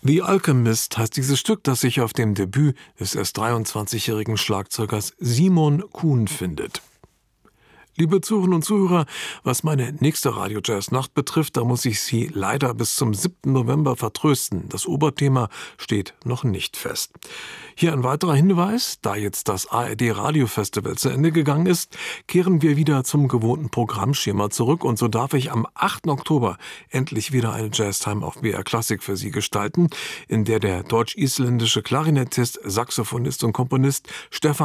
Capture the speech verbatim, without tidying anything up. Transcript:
The Alchemist heißt dieses Stück, das sich auf dem Debüt des erst dreiundzwanzigjährigen Schlagzeugers Simon Kuhn findet. Liebe Zuhörerinnen und Zuhörer, was meine nächste Radio-Jazz-Nacht betrifft, da muss ich Sie leider bis zum siebten November vertrösten. Das Oberthema steht noch nicht fest. Hier ein weiterer Hinweis: Da jetzt das A R D-Radio-Festival zu Ende gegangen ist, kehren wir wieder zum gewohnten Programmschema zurück. Und so darf ich am achten Oktober endlich wieder eine Jazztime auf B R Classic für Sie gestalten, in der der deutsch-isländische Klarinettist, Saxophonist und Komponist Stefan